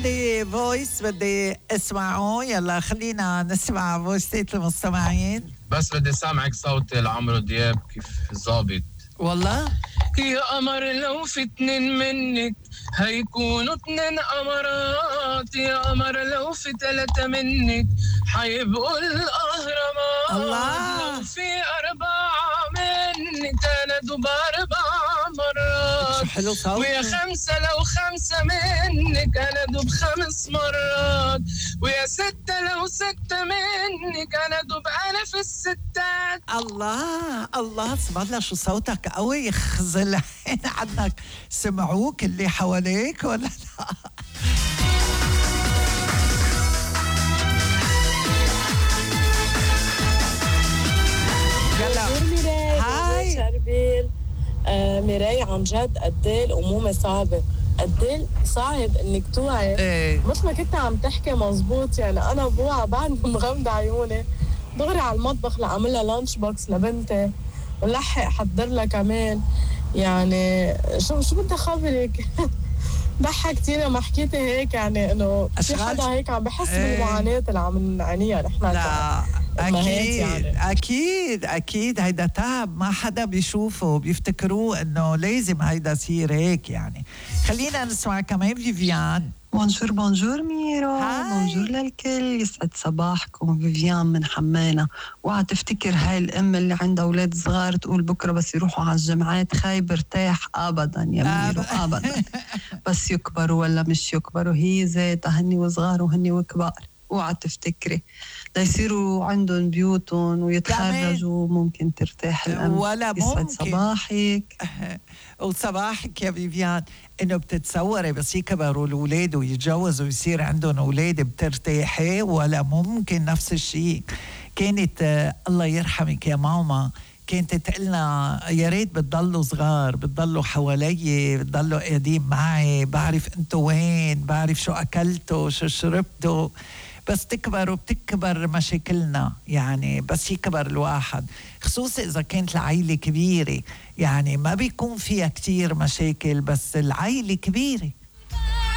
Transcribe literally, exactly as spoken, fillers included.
عندي فويس بدي اسمعه. يلا خلينا نسمع فويسات المستمعين. بس بدي سامعك صوت لعمرو دياب كيف ظابط. والله يا قمر لو في اتنين منك هيكونوا اتنين قمرات، يا قمر لو في تلاتة منك حيبقوا الأهرامات، الله. لو في أربعة منك أنا دوب أربع مرات، شو حلو صوت. ويا خمسة لو خمسة منك أنا دوب خمس مرات، ويا ستة لو ستة منك أنا دوب أنا في الستات. الله الله، اسم الله شو صوتك قوي. يخزل عنك سمعوك اللي حواليك ولا لا؟ يلا هاي شربيل. آه ميراي، عن جد قد ايه الامومه صعبه، قد ايه صعب انك توعي. ايه مثل ما كنت عم تحكي مزبوط، يعني انا بوعى بعد مغمضه عيوني دغري على المطبخ لأعمل لها لانش بوكس لبنتي ولحق حضر لها كمان. يعني شو شو بدي اخبرك ضحك كثير ما حكيتي هيك، يعني انه في حدا هيك عم بحس ايه. بالمعاناه اللي عم نعانيها نحن. لا اكيد يعني. اكيد اكيد هيدا تعب ما حدا بيشوفه، بيفتكروه انه لازم هيدا يصير هيك. يعني خلينا نسمع كمان فيفيان. بونجور بونجور ميرو، بونجور للكل، يسعد صباحكم. فيفيان من حمانة. وعا تفتكر هاي الأم اللي عندها أولاد صغار تقول بكرة بس يروحوا على الجامعات خايب ارتاح؟ أبدا يا ميرو أبدا. بس يكبروا ولا مش يكبروا هي ذاتها، هني وصغار وهني وكبار. وعا تفتكري ليصيروا عندهم بيوتهم ويتخرجوا ممكن ترتاح الأم. ولا ممكن. يسعد صباحك. وصباحك يا فيفيان. انه بتتصوري بس يكبروا الاولاد ويتجوزوا ويصير عندهم اولاد بترتاحي؟ ولا ممكن. نفس الشيء كانت آه الله يرحمك يا ماما كانت تقلنا يا ريت بتضلوا صغار، بتضلوا حوالي، بتضلوا قاعدين معي، بعرف انتوا وين، بعرف شو اكلتوا شو شربتوا. بس تكبروا بتكبر مشاكلنا. يعني بس يكبر الواحد، خصوصا إذا كانت العائلة كبيرة، يعني ما بيكون فيها كتير مشاكل بس العائلة كبيرة.